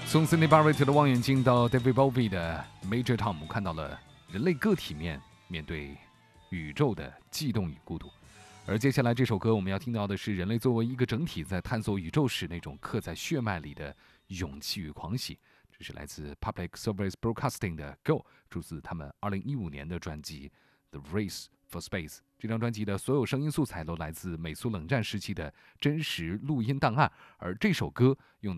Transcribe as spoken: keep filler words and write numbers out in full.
从 Sidney Barrett 的望远镜到 David Bowie 的 Major Tom， 看到了人类个体面面对宇宙的悸动与孤独。而接下来这首歌我们要听到的是人类作为一个整体在探索宇宙时那种刻在血脉里的勇气与狂喜。这是来自 Public Service Broadcasting 的 Go， 出自他们二零一五年的专辑 The Race for Space。 这张专辑的所有声音素材都来自美苏冷战时期的真实录音档案，而这首歌用